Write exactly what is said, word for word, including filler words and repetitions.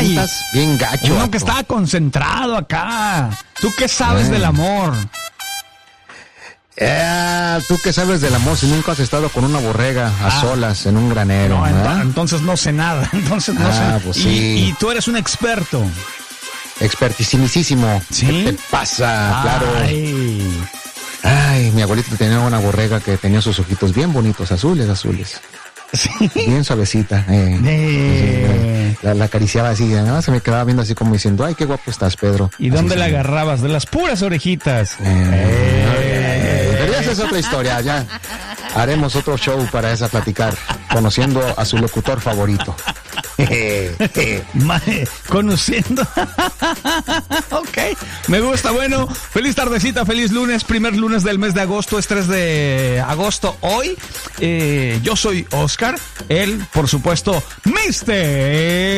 Ay, bien gacho. Uno que estaba concentrado acá. ¿Tú qué sabes Ay. del amor? Eh, ¿Tú qué sabes del amor si nunca has estado con una borrega a ah. solas en un granero? No, ent- entonces no sé nada. Entonces no ah, sé. Pues y, sí. y tú eres un experto. Expertísimísimo. ¿Sí? ¿Qué te pasa? Ay. Claro. Ay, mi abuelita tenía una borrega que tenía sus ojitos bien bonitos, azules, azules. Sí. Bien suavecita. Eh. Eh. La, la acariciaba así, ¿no? Se me quedaba viendo así como diciendo, ay, qué guapo estás, Pedro. ¿Y así dónde se la me... agarrabas? De las puras orejitas. Eh. Eh. Pero esa es otra historia, ya. Haremos otro show para esa platicar, conociendo a su locutor favorito. Conociendo. Ok, me gusta. Bueno, feliz tardecita, feliz lunes, primer lunes del mes de agosto, es tres de agosto hoy. Eh, yo soy Oscar, él, por supuesto, mister